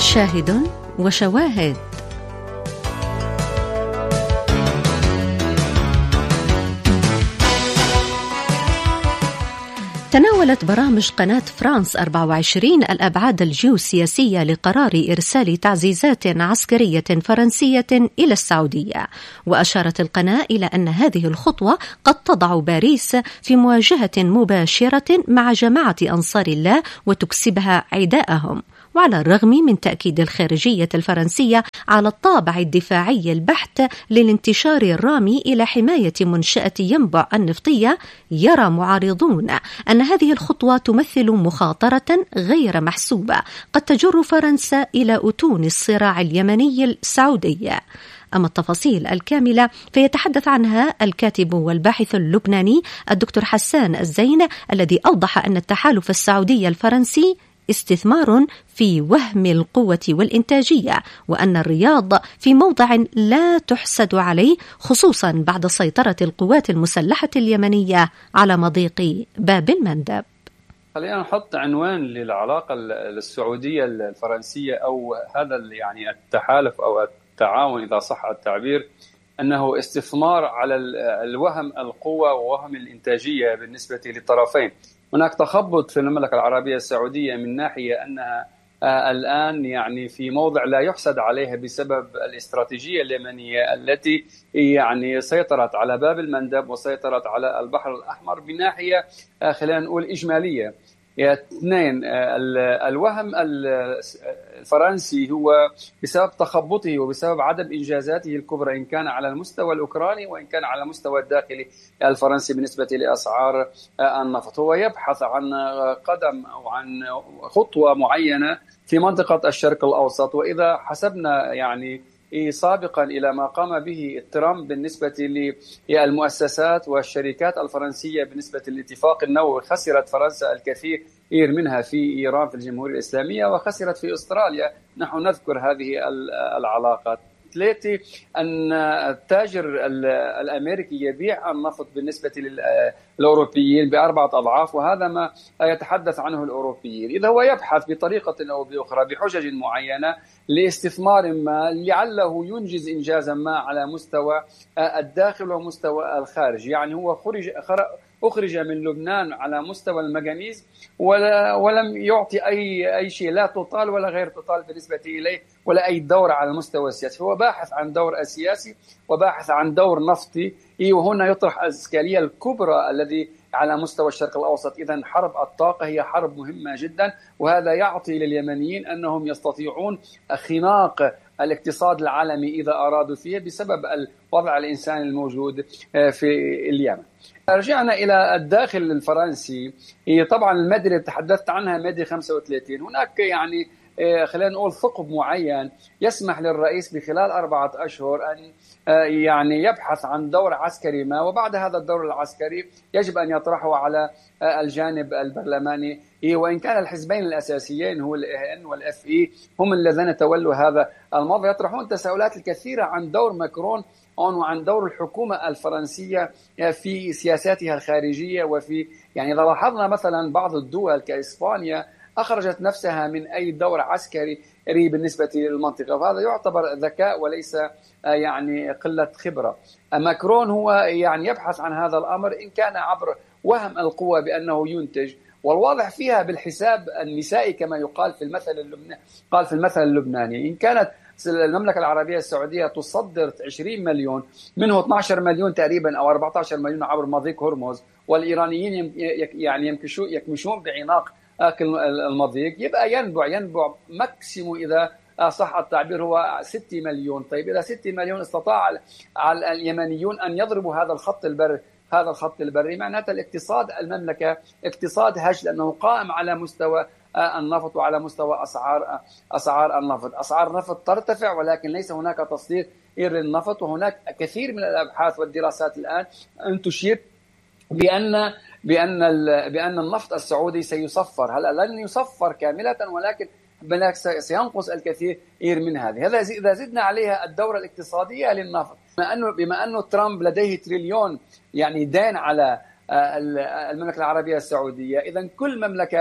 شاهد وشواهد. تناولت برامج قناة فرانس 24 الأبعاد الجيوسياسية لقرار إرسال تعزيزات عسكرية فرنسية إلى السعودية، وأشارت القناة إلى أن هذه الخطوة قد تضع باريس في مواجهة مباشرة مع جماعة أنصار الله وتكسبها عداءهم. وعلى الرغم من تأكيد الخارجية الفرنسية على الطابع الدفاعي البحت للانتشار الرامي إلى حماية منشأة ينبع النفطية، يرى معارضون أن هذه الخطوة تمثل مخاطرة غير محسوبة قد تجر فرنسا إلى أتون الصراع اليمني السعودي. أما التفاصيل الكاملة فيتحدث عنها الكاتب والباحث اللبناني الدكتور حسان الزين، الذي أوضح أن التحالف السعودي الفرنسي استثمار في وهم القوة والإنتاجية، وأن الرياض في موضع لا تحسد عليه، خصوصا بعد سيطرة القوات المسلحة اليمنية على مضيق باب المندب. خلينا نحط عنوان للعلاقة السعودية الفرنسية أو هذا يعني التحالف أو التعاون إذا صح التعبير، أنه استثمار على الوهم القوة ووهم الإنتاجية بالنسبة للطرفين. هناك تخبط في المملكة العربية السعودية من ناحية أنها الآن يعني في موضع لا يحسد عليها بسبب الاستراتيجية اليمنية التي يعني سيطرت على باب المندب وسيطرت على البحر الأحمر بناحية خلينا نقول إجمالية. اثنين، الوهم الفرنسي هو بسبب تخبطه وبسبب عدم إنجازاته الكبرى، إن كان على المستوى الأوكراني وإن كان على المستوى الداخلي الفرنسي بالنسبة لأسعار النفط. هو يبحث عن قدم أو عن خطوة معينة في منطقة الشرق الأوسط. وإذا حسبنا يعني سابقا إلى ما قام به ترامب بالنسبة للمؤسسات والشركات الفرنسية بالنسبة للاتفاق النووي، خسرت فرنسا الكثير منها في إيران في الجمهورية الإسلامية، وخسرت في أستراليا. نحن نذكر هذه العلاقات. ثلاثة، أن التاجر الأمريكي يبيع النفط بالنسبة للأوروبيين ب4 أضعاف، وهذا ما يتحدث عنه الأوروبيين. إذا هو يبحث بطريقة أو بأخرى بحجج معينة لاستثمار ما لعله ينجز إنجازا ما على مستوى الداخل ومستوى الخارج. يعني هو أخرج من لبنان على مستوى المنغنيز ولم يعطي أي شيء، لا تطال ولا غير تطال بالنسبة إليه، ولا أي دور على المستوى السياسي. هو باحث عن دور سياسي وباحث عن دور نفطي، وهنا يطرح الإشكالية الكبرى الذي على مستوى الشرق الأوسط. إذن حرب الطاقة هي حرب مهمة جدا، وهذا يعطي لليمنيين أنهم يستطيعون خناق الاقتصاد العالمي إذا أرادوا فيه بسبب الوضع الإنساني الموجود في اليمن. رجعنا إلى الداخل الفرنسي. هي طبعا المادة اللي تحدثت عنها مادة 35. هناك يعني خلينا نقول ثقب معين يسمح للرئيس بخلال 4 أشهر أن يعني يبحث عن دور عسكري ما، وبعد هذا الدور العسكري يجب أن يطرحه على الجانب البرلماني. وإن كان الحزبين الأساسيين هو الAN والFE هم الذين تولوا هذا الموضوع، يطرحون تساؤلات الكثيرة عن دور ماكرون وعن دور الحكومة الفرنسية في سياساتها الخارجية. وفي يعني إذا لاحظنا مثلا بعض الدول كإسبانيا أخرجت نفسها من أي دور عسكري بالنسبة للمنطقة، وهذا يعتبر ذكاء وليس يعني قلة خبرة. ماكرون هو يعني يبحث عن هذا الأمر، إن كان عبر وهم القوة بأنه ينتج، والواضح فيها بالحساب النسائي كما يقال في المثل اللبناني. إن كانت المملكة العربية السعودية تصدر 20 مليون، منه 12 مليون تقريبا أو 14 مليون عبر مضيق هرمز، والإيرانيين يعني يكمشون بعناق المضيق، يبقى ينبع ماكسيمو إذا صح التعبير هو 6 مليون. طيب إذا 6 مليون استطاع اليمنيون أن يضربوا هذا الخط البري، معناته الاقتصاد المملكة اقتصاد هش، لأنه قائم على مستوى النفط وعلى مستوى أسعار النفط. أسعار النفط ترتفع، ولكن ليس هناك تصدير للنفط. وهناك كثير من الأبحاث والدراسات الآن أن تشير بأن النفط السعودي سيصفر. هلا لن يصفر كاملة، ولكن بالعكس سينقص الكثير من هذه. هذا إذا زدنا عليها الدورة الاقتصادية للنفط، بما أنه ترامب لديه تريليون يعني دين على المملكة العربية السعودية، إذا كل مملكات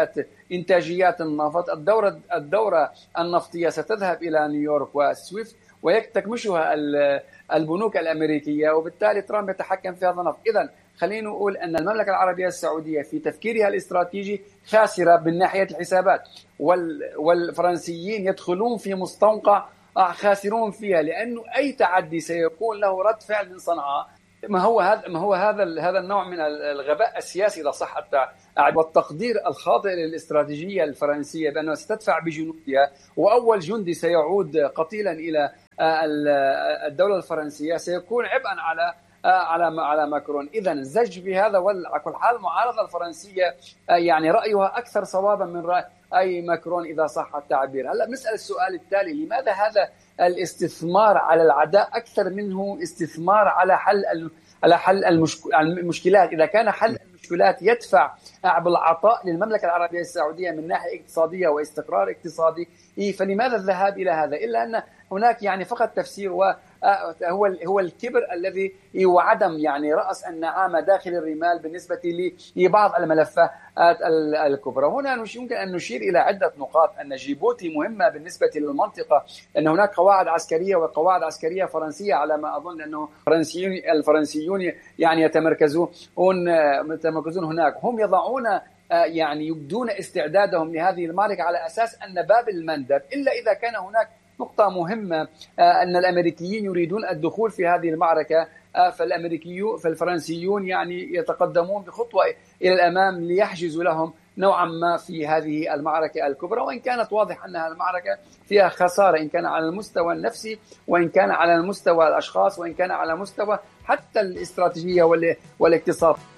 إنتاجيات النفط. الدورة النفطية ستذهب إلى نيويورك وسويفت ويكتمشها البنوك الأمريكية، وبالتالي ترامب يتحكم في هذا النفط. إذن خلينا نقول أن المملكة العربية السعودية في تفكيرها الاستراتيجي خاسرة من ناحية الحسابات، والفرنسيين يدخلون في مستنقع خاسرون فيها، لأنه أي تعدي سيكون له رد فعل من صنعاء. ما هو هذا النوع من الغباء السياسي إذا صح والتقدير الخاطئ للاستراتيجية الفرنسية بأنها ستدفع بجنودها، وأول جندي سيعود قتيلا إلى الدولة الفرنسية سيكون عبئا على ماكرون. إذا الزج بهذا، وعلى كل حال المعارضة الفرنسية يعني رأيها أكثر صوابا من رأي أي ماكرون إذا صح التعبير. هلا نسأل السؤال التالي: لماذا هذا الاستثمار على العداء أكثر منه استثمار على حل المشكلات؟ إذا كان حل المشكلات يدفع بالعطاء للمملكة العربية السعودية من ناحية اقتصادية واستقرار اقتصادي، فلماذا الذهاب إلى هذا؟ إلا أن هناك يعني فقط تفسير، هو الكبر الذي وعدم يعني رأس النعامة داخل الرمال بالنسبة لبعض الملفات الكبرى. هنا يمكن أن نشير إلى عدة نقاط. أن جيبوتي مهمة بالنسبة للمنطقة، أن هناك قواعد عسكرية وقواعد عسكرية فرنسية على ما أظن، أنه الفرنسيون يعني يتمركزون هناك. هم يضعون يعني يبدون استعدادهم لهذه المعركة على أساس أن باب المندب، إلا إذا كان هناك نقطة مهمة أن الأمريكيين يريدون الدخول في هذه المعركة، فالفرنسيون يعني يتقدمون بخطوة إلى الأمام ليحجزوا لهم نوعا ما في هذه المعركة الكبرى، وإن كانت واضح أنها المعركة فيها خسارة، إن كان على المستوى النفسي، وإن كان على المستوى الأشخاص، وإن كان على مستوى حتى الاستراتيجية والاقتصاد.